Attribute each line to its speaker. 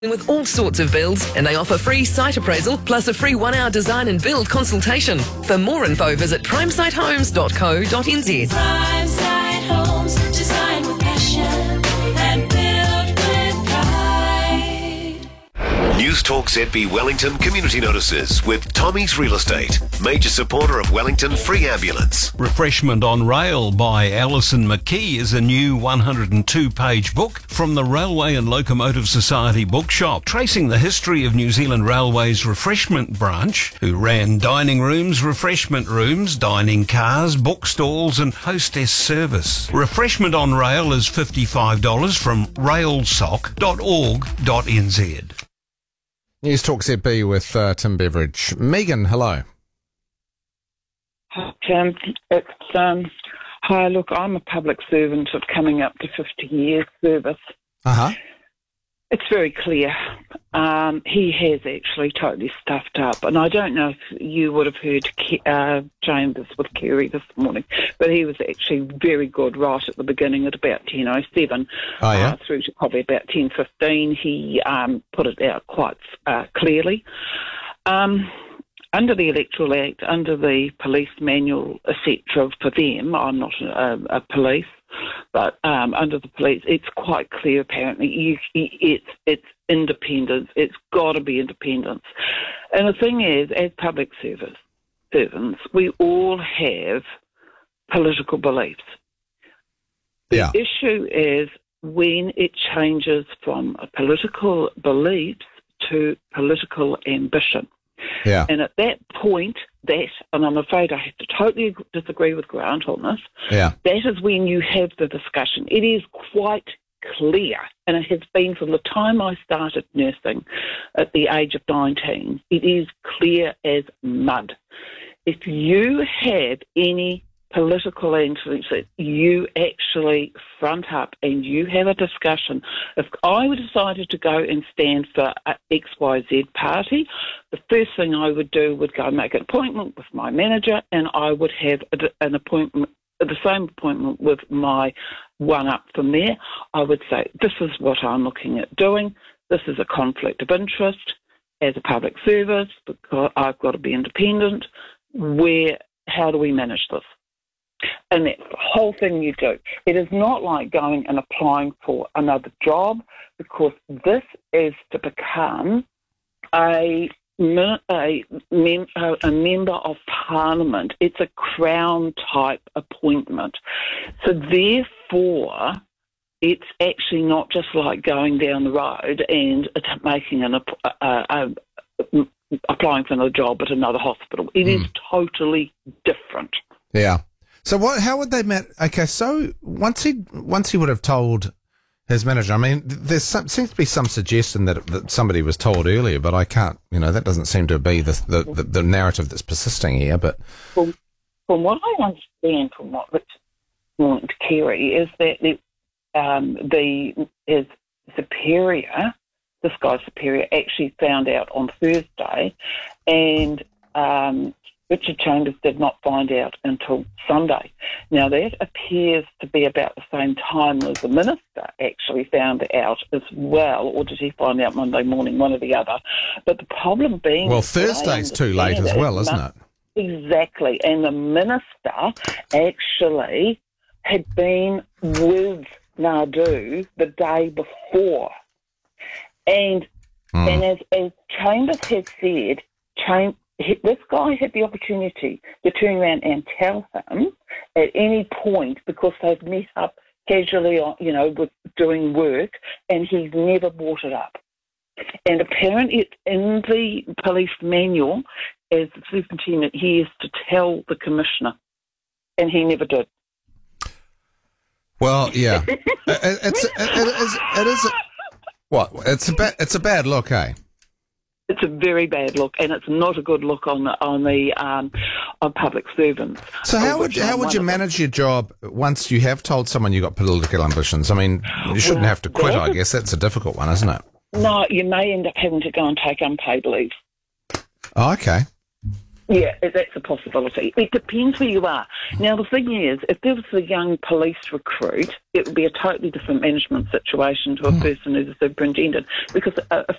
Speaker 1: With all sorts of builds, and they offer free site appraisal plus a free 1-hour design and build consultation. For more info, visit primesitehomes.co.nz.
Speaker 2: Primesite Homes, design with passion and build with pride.
Speaker 3: News Talk ZB Wellington community notices with Tommy's Real Estate, major supporter of Wellington Free Ambulance.
Speaker 4: Refreshment on Rail by Alison McKee is a new 102-page book from the Railway and Locomotive Society bookshop, tracing the history of New Zealand Railway's refreshment branch, who ran dining rooms, refreshment rooms, dining cars, bookstalls and hostess service. Refreshment on Rail is $55 from railsoc.org.nz.
Speaker 5: News Talk ZB with Tim Beveridge. Megan, hello.
Speaker 6: Hi, Tim. Hi, look, I'm a public servant of coming up to 50 years service.
Speaker 5: Uh-huh.
Speaker 6: It's very clear. He has actually totally stuffed up. And I don't know if you would have heard Chambers with Kerry this morning, but he was actually very good right at the beginning at about 10:07 through to probably about 10:15. He put it out quite clearly. Under the Electoral Act, under the police manual, etc., for them, I'm not a police, but under the police, it's quite clear, apparently, it's independence. It's got to be independence. And the thing is, as public servants, we all have political beliefs.
Speaker 5: Yeah.
Speaker 6: The issue is when it changes from political beliefs to political ambition.
Speaker 5: Yeah.
Speaker 6: And at that point, and I'm afraid I have to totally disagree with Grant on this,
Speaker 5: Yeah.
Speaker 6: that is when you have the discussion. It is quite clear, and it has been from the time I started nursing at the age of 19, it is clear as mud. If you have any political influence, you actually front up and you have a discussion. If I decided to go and stand for XYZ party, the first thing I would do would go make an appointment with my manager, and I would have an appointment, the same appointment with my one-up from there. I would say, this is what I'm looking at doing. This is a conflict of interest as a public service, because I've got to be independent. How do we manage this? And that's the whole thing you do. It is not like going and applying for another job, because this is to become a member of Parliament. It's a Crown-type appointment. So therefore, it's actually not just like going down the road and making applying for another job at another hospital. It is totally different.
Speaker 5: Yeah. So how would they okay, so once he would have told his manager, I mean, seems to be some suggestion that somebody was told earlier, but I can't, that doesn't seem to be the narrative that's persisting here, but...
Speaker 6: From what I understand from what Richard wanted to carry is that his superior, this guy's superior, actually found out on Thursday, and Richard Chambers did not find out until Sunday. Now, that appears to be about the same time as the minister actually found out as well, or did he find out Monday morning, one or the other? But the problem being...
Speaker 5: Well, Thursday's too late as well, isn't it?
Speaker 6: Exactly. And the minister actually had been with Nadu the day before. And as Chambers has said, this guy had the opportunity to turn around and tell him at any point, because they've met up casually, with doing work, and he's never brought it up. And apparently in the police manual, as the superintendent, he is to tell the commissioner, and he never did.
Speaker 5: Well, yeah. It's a bad look, eh?
Speaker 6: It's a very bad look, and it's not a good look on public servants.
Speaker 5: So how would you manage your job once you have told someone you've got political ambitions? I mean, you shouldn't have to quit, I guess. That's a difficult one, isn't it?
Speaker 6: No, you may end up having to go and take unpaid leave.
Speaker 5: Oh, okay.
Speaker 6: Yeah, that's a possibility. It depends where you are. Now, the thing is, if there was a young police recruit, it would be a totally different management situation to a person who's a superintendent, because a